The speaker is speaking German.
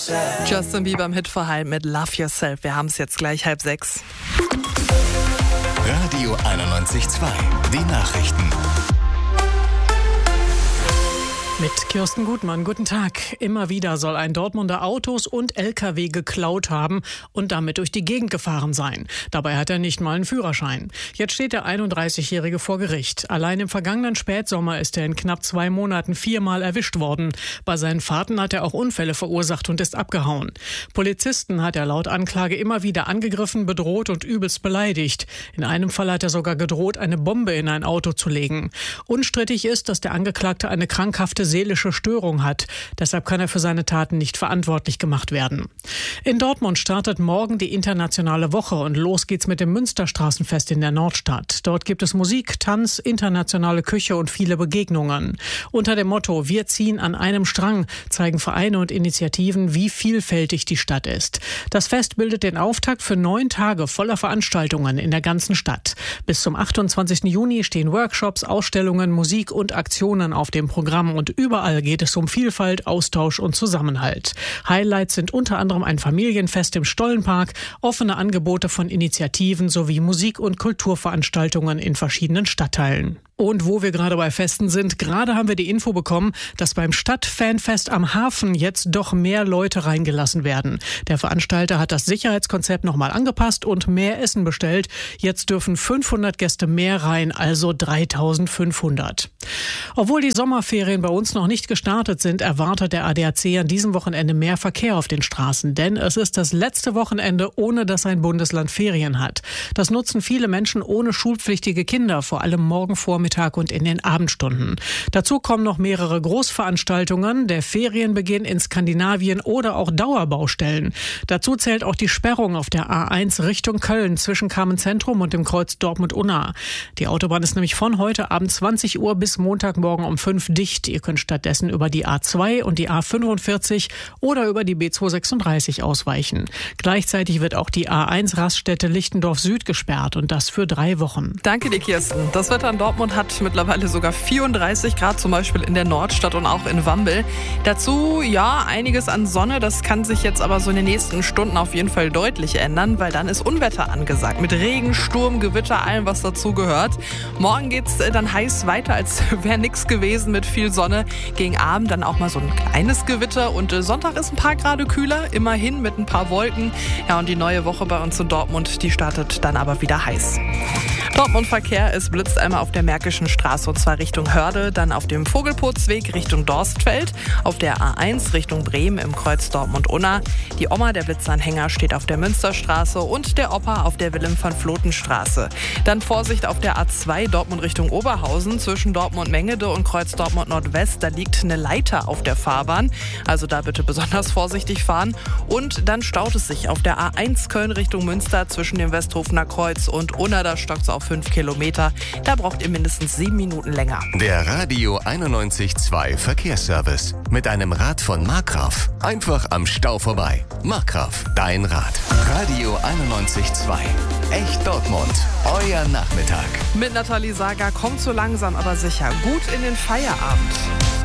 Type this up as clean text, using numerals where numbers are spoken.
Justin Bieber im Hit vor allem mit Love Yourself. Wir haben es jetzt gleich 5:30. Radio 91.2, die Nachrichten. Mit Kirsten Gutmann, guten Tag. Immer wieder soll ein Dortmunder Autos und LKW geklaut haben und damit durch die Gegend gefahren sein. Dabei hat er nicht mal einen Führerschein. Jetzt steht der 31-Jährige vor Gericht. Allein im vergangenen Spätsommer ist er in knapp 2 Monaten 4-mal erwischt worden. Bei seinen Fahrten hat er auch Unfälle verursacht und ist abgehauen. Polizisten hat er laut Anklage immer wieder angegriffen, bedroht und übelst beleidigt. In einem Fall hat er sogar gedroht, eine Bombe in ein Auto zu legen. Unstrittig ist, dass der Angeklagte eine krankhafte seelische Störung hat. Deshalb kann er für seine Taten nicht verantwortlich gemacht werden. In Dortmund startet morgen die internationale Woche und los geht's mit dem Münsterstraßenfest in der Nordstadt. Dort gibt es Musik, Tanz, internationale Küche und viele Begegnungen. Unter dem Motto "Wir ziehen an einem Strang" zeigen Vereine und Initiativen, wie vielfältig die Stadt ist. Das Fest bildet den Auftakt für 9 Tage voller Veranstaltungen in der ganzen Stadt. Bis zum 28. Juni stehen Workshops, Ausstellungen, Musik und Aktionen auf dem Programm und überall geht es um Vielfalt, Austausch und Zusammenhalt. Highlights sind unter anderem ein Familienfest im Stollenpark, offene Angebote von Initiativen sowie Musik- und Kulturveranstaltungen in verschiedenen Stadtteilen. Und wo wir gerade bei Festen sind, gerade haben wir die Info bekommen, dass beim Stadtfanfest am Hafen jetzt doch mehr Leute reingelassen werden. Der Veranstalter hat das Sicherheitskonzept nochmal angepasst und mehr Essen bestellt. Jetzt dürfen 500 Gäste mehr rein, also 3500. Obwohl die Sommerferien bei uns noch nicht gestartet sind, erwartet der ADAC an diesem Wochenende mehr Verkehr auf den Straßen. Denn es ist das letzte Wochenende, ohne dass ein Bundesland Ferien hat. Das nutzen viele Menschen ohne schulpflichtige Kinder, vor allem morgen Vormittag und in den Abendstunden. Dazu kommen noch mehrere Großveranstaltungen, der Ferienbeginn in Skandinavien oder auch Dauerbaustellen. Dazu zählt auch die Sperrung auf der A1 Richtung Köln zwischen Kamenz-Zentrum und dem Kreuz Dortmund-Unna. Die Autobahn ist nämlich von heute Abend 20 Uhr bis Montagmorgen um 5 dicht. Ihr könnt stattdessen über die A2 und die A45 oder über die B236 ausweichen. Gleichzeitig wird auch die A1 Raststätte Lichtendorf Süd gesperrt und das für 3 Wochen. Danke dir, Kirsten. Das Wetter in Dortmund hat mittlerweile sogar 34 Grad, zum Beispiel in der Nordstadt und auch in Wambel. Dazu, ja, einiges an Sonne. Das kann sich jetzt aber so in den nächsten Stunden auf jeden Fall deutlich ändern, weil dann ist Unwetter angesagt. Mit Regen, Sturm, Gewitter, allem, was dazu gehört. Morgen geht's dann heiß weiter, als wäre nichts gewesen mit viel Sonne. Gegen Abend dann auch mal so ein kleines Gewitter und Sonntag ist ein paar Grad kühler, immerhin mit ein paar Wolken. Ja, und die neue Woche bei uns in Dortmund, die startet dann aber wieder heiß. Dortmund-Verkehr, es blitzt einmal auf der Märkischen Straße und zwar Richtung Hörde, dann auf dem Vogelputzweg Richtung Dorstfeld, auf der A1 Richtung Bremen im Kreuz Dortmund-Unna. Die Oma, der Blitzanhänger, steht auf der Münsterstraße und der Opa auf der Wilhelm-van-Floten-Straße. Dann Vorsicht auf der A2 Dortmund Richtung Oberhausen zwischen Dortmund-Mengede und Kreuz Dortmund-Nordwest. Da liegt eine Leiter auf der Fahrbahn, also da bitte besonders vorsichtig fahren. Und dann staut es sich auf der A1 Köln Richtung Münster zwischen dem Westhofener Kreuz und Unna. Da stockt es auf 5 Kilometer. Da braucht ihr mindestens 7 Minuten länger. Der Radio 91.2 Verkehrsservice. Mit einem Rad von Markgraf. Einfach am Stau vorbei. Markgraf, dein Rad. Radio 91.2. Echt Dortmund. Euer Nachmittag. Mit Nathalie Sager kommt so langsam aber sicher gut in den Feierabend.